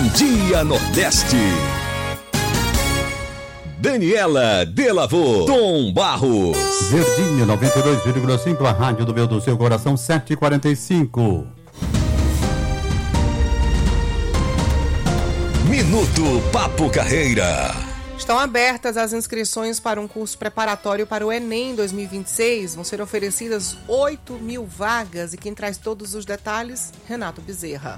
Dia Nordeste. Daniela Delavô, Tom Barros. Verdinha 92,5, a rádio do meu do seu coração, 7h45. Minuto Papo Carreira. Estão abertas as inscrições para um curso preparatório para o Enem 2026. Vão ser oferecidas 8.000 vagas e quem traz todos os detalhes, Renato Bezerra.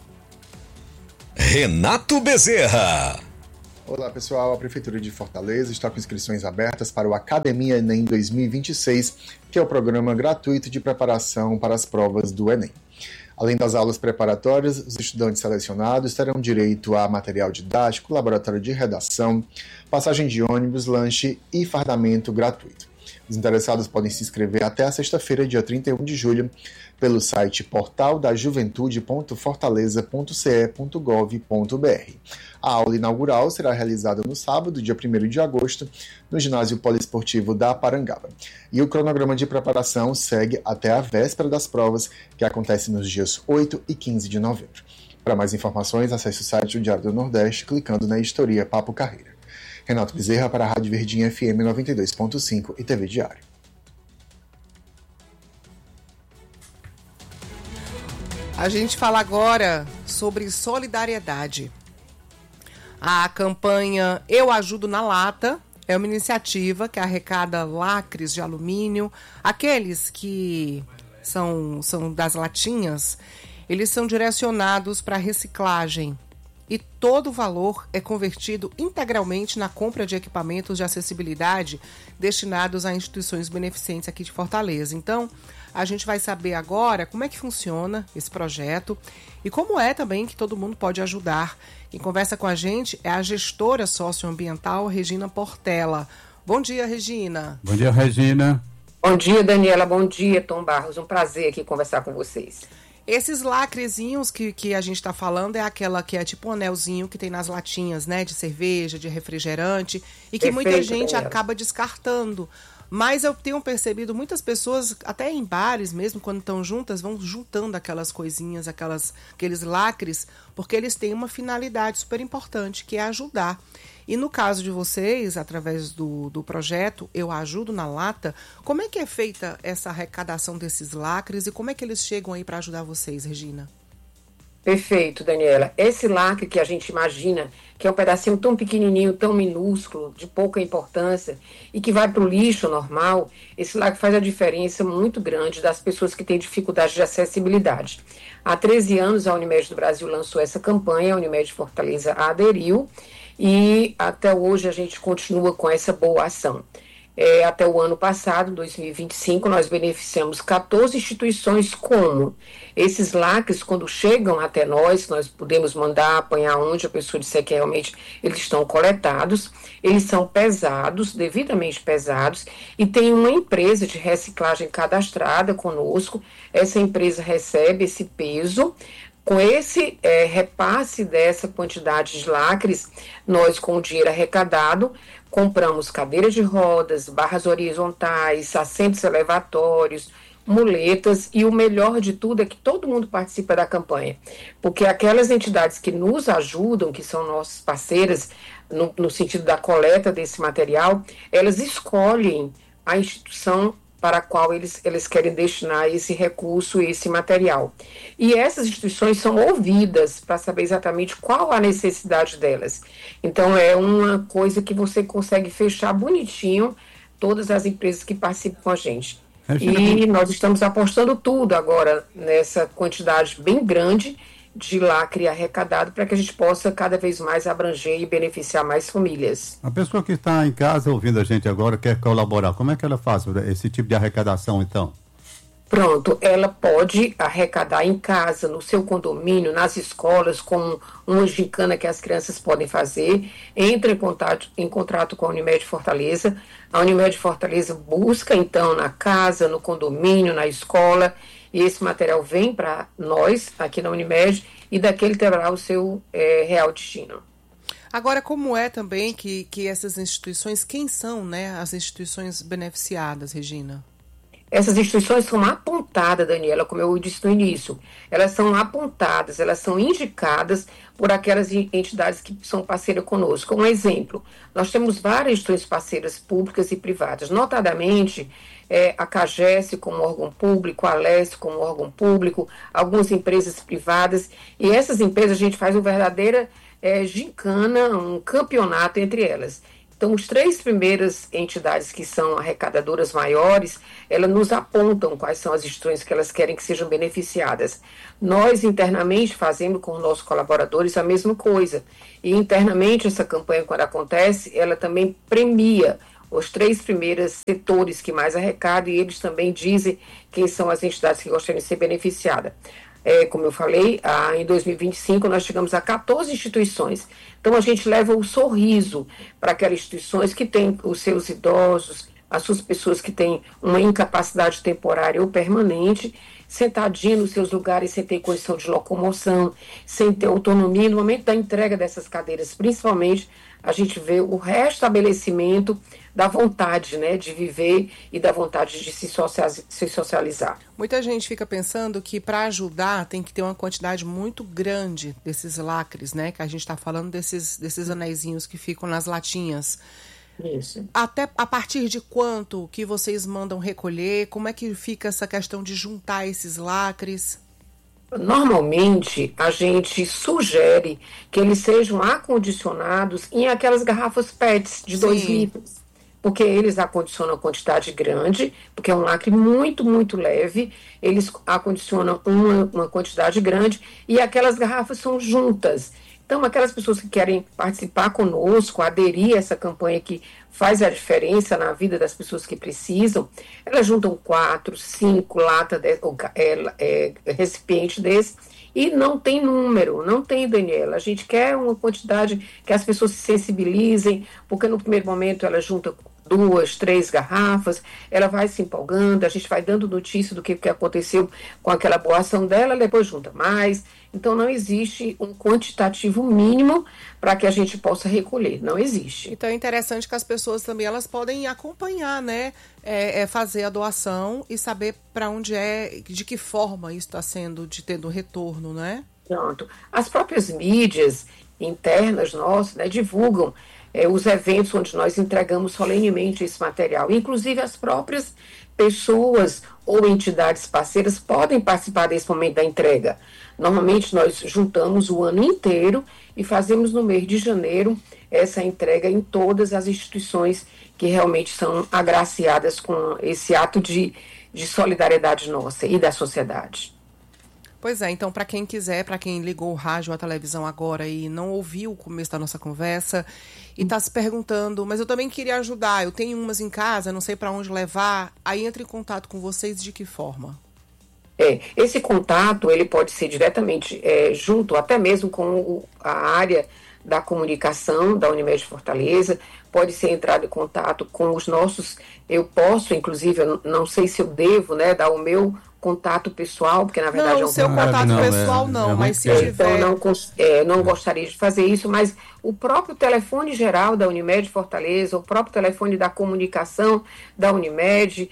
Renato Bezerra. Olá pessoal, a Prefeitura de Fortaleza está com inscrições abertas para o Academia Enem 2026, que é o programa gratuito de preparação para as provas do Enem. Além das aulas preparatórias, os estudantes selecionados terão direito a material didático, laboratório de redação, passagem de ônibus, lanche e fardamento gratuito. Os interessados podem se inscrever até a sexta-feira, dia 31 de julho, pelo site portaldajuventude.fortaleza.ce.gov.br. A aula inaugural será realizada no sábado, dia 1º de agosto, no ginásio poliesportivo da Parangaba. E o cronograma de preparação segue até a véspera das provas, que acontece nos dias 8 e 15 de novembro. Para mais informações, acesse o site do Diário do Nordeste, clicando na editoria Papo Carreira. Renato Bezerra para a Rádio Verdinha FM 92.5 e TV Diário. A gente fala agora sobre solidariedade. A campanha Eu Ajudo na Lata é uma iniciativa que arrecada lacres de alumínio, aqueles que são das latinhas, eles são direcionados para reciclagem. E todo o valor é convertido integralmente na compra de equipamentos de acessibilidade destinados a instituições beneficentes aqui de Fortaleza. Então, a gente vai saber agora como é que funciona esse projeto e como é também que todo mundo pode ajudar. Quem conversa com a gente é a gestora socioambiental Regina Portela. Bom dia, Regina. Bom dia, Regina. Bom dia, Daniela. Bom dia, Tom Barros. Um prazer aqui conversar com vocês. Esses lacrezinhos que a gente está falando é aquela que é tipo um anelzinho que tem nas latinhas, né? De cerveja, de refrigerante e que muita gente acaba descartando. Mas eu tenho percebido muitas pessoas, até em bares mesmo, quando estão juntas, vão juntando aquelas coisinhas, aqueles lacres, porque eles têm uma finalidade super importante, que é ajudar. E no caso de vocês, através do projeto Eu Ajudo na Lata, como é que é feita essa arrecadação desses lacres e como é que eles chegam aí para ajudar vocês, Regina? Perfeito, Daniela. Esse lacre que a gente imagina que é um pedacinho tão pequenininho, tão minúsculo, de pouca importância e que vai para o lixo normal, esse lacre faz a diferença muito grande das pessoas que têm dificuldade de acessibilidade. Há 13 anos a Unimed do Brasil lançou essa campanha, a Unimed Fortaleza aderiu e até hoje a gente continua com essa boa ação. Até o ano passado, 2025, nós beneficiamos 14 instituições como esses lacres, quando chegam até nós podemos mandar apanhar onde a pessoa disser que realmente eles estão coletados, eles são pesados, devidamente pesados, e tem uma empresa de reciclagem cadastrada conosco, essa empresa recebe esse peso. Com esse repasse dessa quantidade de lacres, nós, com o dinheiro arrecadado, compramos cadeiras de rodas, barras horizontais, assentos elevatórios, muletas e o melhor de tudo é que todo mundo participa da campanha, porque aquelas entidades que nos ajudam, que são nossas parceiras no sentido da coleta desse material, elas escolhem a instituição para a qual eles querem destinar esse recurso, esse material. E essas instituições são ouvidas para saber exatamente qual a necessidade delas. Então, é uma coisa que você consegue fechar bonitinho todas as empresas que participam com a gente. E nós estamos apostando tudo agora nessa quantidade bem grande de lacre arrecadado para que a gente possa cada vez mais abranger e beneficiar mais famílias. A pessoa que está em casa ouvindo a gente agora quer colaborar, como é que ela faz esse tipo de arrecadação então? Pronto, ela pode arrecadar em casa, no seu condomínio, nas escolas, com uma gincana que as crianças podem fazer. Entra em contato com a Unimed Fortaleza. A Unimed Fortaleza busca, então, na casa, no condomínio, na escola, e esse material vem para nós, aqui na Unimed, e daquele terá o seu real destino. Agora, como é também que essas instituições, quem são, né, as instituições beneficiadas, Regina? Essas instituições são apontadas, Daniela, como eu disse no início. Elas são apontadas, elas são indicadas por aquelas entidades que são parceiras conosco. Um exemplo, nós temos várias instituições parceiras públicas e privadas, notadamente a CAGES como órgão público, a Alesse como órgão público, algumas empresas privadas, e essas empresas a gente faz uma verdadeira gincana, um campeonato entre elas. Então, as 3 primeiras entidades que são arrecadadoras maiores, elas nos apontam quais são as instituições que elas querem que sejam beneficiadas. Nós, internamente, fazemos com os nossos colaboradores a mesma coisa. E, internamente, essa campanha, quando acontece, ela também premia os 3 primeiros setores que mais arrecadam, e eles também dizem quem são as entidades que gostariam de ser beneficiadas. Como eu falei, em 2025 nós chegamos a 14 instituições. Então a gente leva o sorriso para aquelas instituições que têm os seus idosos, as suas pessoas que têm uma incapacidade temporária ou permanente, sentadinho nos seus lugares, sem ter condição de locomoção, sem ter autonomia. No momento da entrega dessas cadeiras, principalmente, a gente vê o restabelecimento da vontade, né, de viver e da vontade de se socializar. Muita gente fica pensando que para ajudar tem que ter uma quantidade muito grande desses lacres, né, que a gente está falando desses anéisinhos que ficam nas latinhas. Isso. Até a partir de quanto que vocês mandam recolher? Como é que fica essa questão de juntar esses lacres? Normalmente, a gente sugere que eles sejam acondicionados em aquelas garrafas PETs de 2 litros. Porque eles acondicionam quantidade grande, porque é um lacre muito, muito leve, eles acondicionam uma quantidade grande e aquelas garrafas são juntas. Então, aquelas pessoas que querem participar conosco, aderir a essa campanha que faz a diferença na vida das pessoas que precisam, elas juntam 4, 5 latas, recipientes desses, e não tem número, não tem, Daniela. A gente quer uma quantidade que as pessoas se sensibilizem, porque no primeiro momento ela junta 2, 3 garrafas, ela vai se empolgando, a gente vai dando notícia do que aconteceu com aquela boa ação dela, depois junta mais. Então, não existe um quantitativo mínimo para que a gente possa recolher, não existe. Então, é interessante que as pessoas também elas podem acompanhar, né? Fazer a doação e saber para onde de que forma isso está tendo retorno, né? Pronto. As próprias mídias internas nossas, né, divulgam os eventos onde nós entregamos solenemente esse material. Inclusive, as próprias pessoas ou entidades parceiras podem participar desse momento da entrega. Normalmente, nós juntamos o ano inteiro e fazemos no mês de janeiro essa entrega em todas as instituições que realmente são agraciadas com esse ato de solidariedade nossa e da sociedade. Pois é, então para quem quiser, para quem ligou o rádio ou a televisão agora e não ouviu o começo da nossa conversa e está se perguntando, mas eu também queria ajudar, eu tenho umas em casa, não sei para onde levar, aí entra em contato com vocês de que forma? Esse contato ele pode ser diretamente junto, até mesmo com a área da comunicação da Unimed Fortaleza, pode ser entrado em contato com os nossos, eu posso, inclusive, eu não sei se eu devo, né, dar o meu contato pessoal, porque na verdade não, o seu contato pessoal não, mas se tiver... Então, não gostaria de fazer isso, mas o próprio telefone geral da Unimed Fortaleza, o próprio telefone da comunicação da Unimed,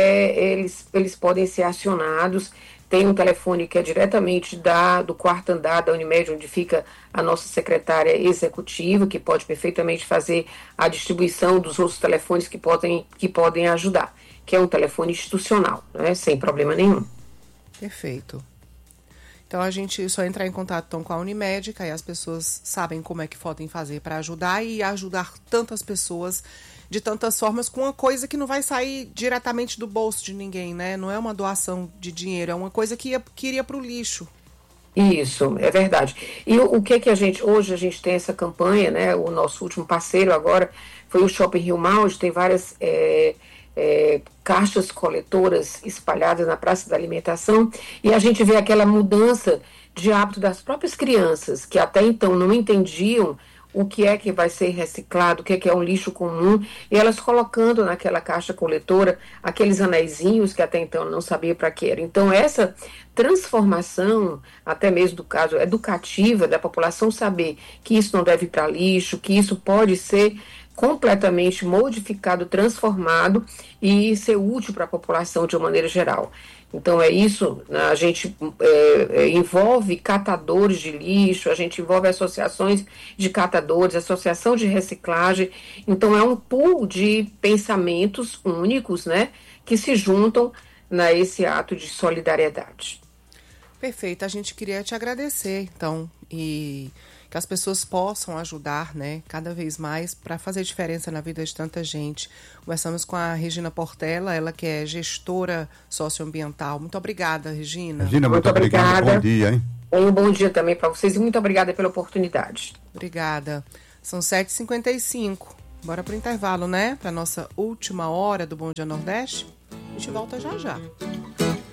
eles podem ser acionados. Tem um telefone que é diretamente do 4º andar da Unimed, onde fica a nossa secretária executiva, que pode perfeitamente fazer a distribuição dos outros telefones que podem ajudar, que é um telefone institucional, né, sem problema nenhum. Perfeito. Então a gente só entrar em contato então, com a Unimed, que aí as pessoas sabem como é que podem fazer para ajudar e ajudar tantas pessoas de tantas formas com uma coisa que não vai sair diretamente do bolso de ninguém, né? Não é uma doação de dinheiro, é uma coisa que iria para o lixo. Isso, é verdade. E o que hoje a gente tem essa campanha, né? O nosso último parceiro agora foi o Shopping Rio Mar, onde tem várias caixas coletoras espalhadas na Praça da Alimentação, e a gente vê aquela mudança de hábito das próprias crianças, que até então não entendiam o que é que vai ser reciclado, o que é um lixo comum, e elas colocando naquela caixa coletora aqueles anéisinhos que até então não sabia para que era. Então, essa transformação, até mesmo do caso educativa, da população saber que isso não deve ir para lixo, que isso pode ser completamente modificado, transformado e ser útil para a população de uma maneira geral. Então é isso, a gente envolve catadores de lixo, a gente envolve associações de catadores, associação de reciclagem, então é um pool de pensamentos únicos, né, que se juntam nesse ato de solidariedade. Perfeito, a gente queria te agradecer, então, e que as pessoas possam ajudar, né, cada vez mais para fazer diferença na vida de tanta gente. Conversamos com a Regina Portela, ela que é gestora socioambiental. Muito obrigada, Regina. Regina, muito obrigada. Bom dia, hein? Um bom dia também para vocês e muito obrigada pela oportunidade. Obrigada. São 7h55. Bora para o intervalo, né? Para nossa última hora do Bom Dia Nordeste. A gente volta já já.